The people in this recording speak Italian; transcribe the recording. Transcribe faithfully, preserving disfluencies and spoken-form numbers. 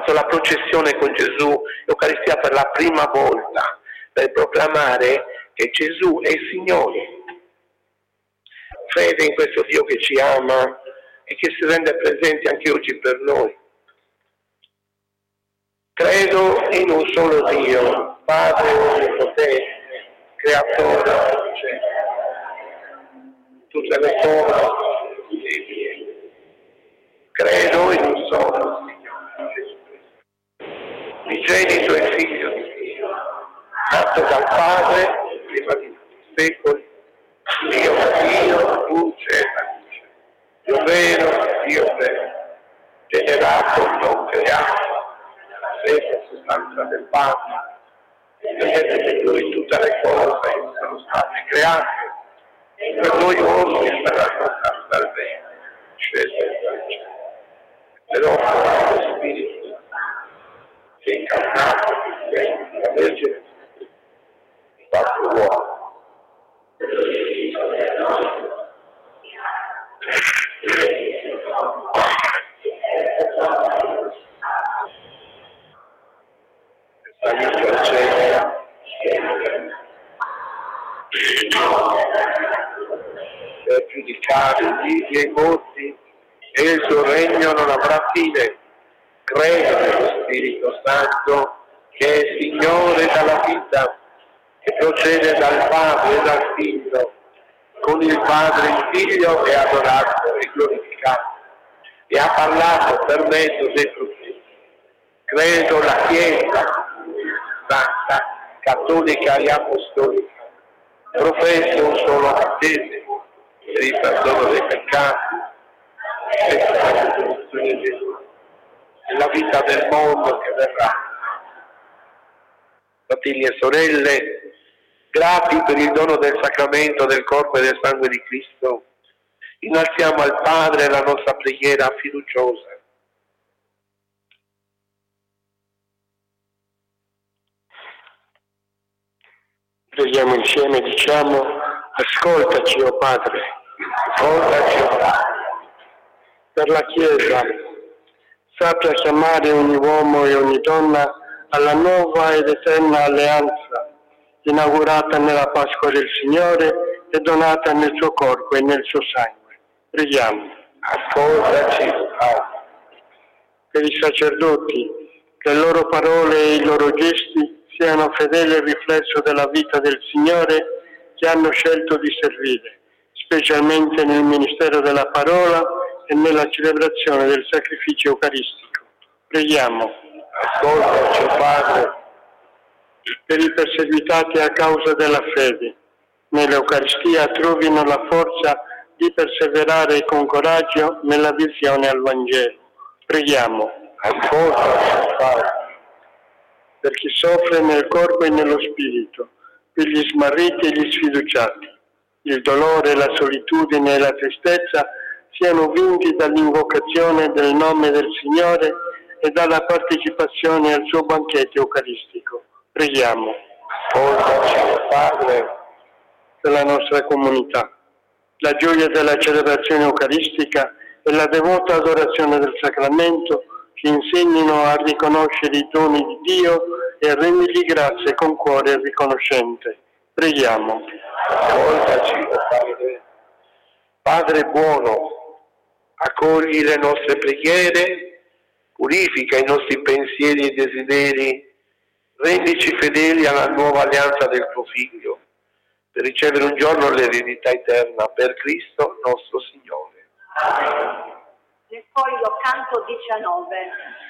fatto la processione con Gesù, l'Eucaristia per la prima volta, per proclamare che Gesù è il Signore. Fede in questo Dio che ci ama e che si rende presente anche oggi per noi. Credo in un solo Dio, Padre onnipotente, creatore del cielo, tutte le cose possibili. Credo in un solo Signore Gesù Cristo, unigenito e figlio di Dio, nato dal Padre prima di tutti i secoli, Dio da Dio, luce da luce, Dio vero, Dio vero, generato, non creato, stessa sostanza del Padre, vedete che lui tutte le cose sono state create, per noi uomini e per la nostra salvezza, scese dal cielo. Però lo Spirito si è incarnato, la Vergine, fatto uomo. Per giudicare i vivi e i morti, e il suo regno non avrà fine. Credo nello Spirito Santo, che è Signore dalla vita, che procede dal Padre e dal Figlio, con il Padre il Figlio è adorato e glorificato, e ha parlato per mezzo dei profeti. Credo la Chiesa Santa, Cattolica e Apostolica, professo un solo battesimo per il perdono dei peccati e per la risurrezione di Gesù e la vita del mondo che verrà. Fratelli e sorelle, grati per il dono del sacramento del corpo e del sangue di Cristo, innalziamo al Padre la nostra preghiera fiduciosa. Preghiamo insieme, diciamo: ascoltaci, o Padre, ascoltaci, o Padre. Per la Chiesa, sappia chiamare ogni uomo e ogni donna alla nuova ed eterna alleanza, inaugurata nella Pasqua del Signore e donata nel suo corpo e nel suo sangue. Preghiamo. Ascoltaci, o Padre. Per i sacerdoti, che le loro parole e i loro gesti siano fedeli al riflesso della vita del Signore che hanno scelto di servire, specialmente nel ministero della parola e nella celebrazione del sacrificio eucaristico. Preghiamo. Ascoltaci, Padre. Per i perseguitati a causa della fede, nell'Eucaristia trovino la forza di perseverare con coraggio nella visione al Vangelo. Preghiamo. Ascoltaci, Padre. Per chi soffre nel corpo e nello spirito, per gli smarriti e gli sfiduciati. Il dolore, la solitudine e la tristezza siano vinti dall'invocazione del nome del Signore e dalla partecipazione al suo banchetto eucaristico. Preghiamo. Ascoltaci, Padre. Per la nostra comunità, la gioia della celebrazione eucaristica e la devota adorazione del sacramento ci insegnino a riconoscere i doni di Dio e a rendergli grazie con cuore riconoscente. Preghiamo. Ascoltaci, o Padre. Padre buono, accogli le nostre preghiere, purifica i nostri pensieri e desideri, rendici fedeli alla nuova alleanza del tuo Figlio, per ricevere un giorno l'eredità eterna per Cristo nostro Signore. Amen. Nel foglio canto diciannove.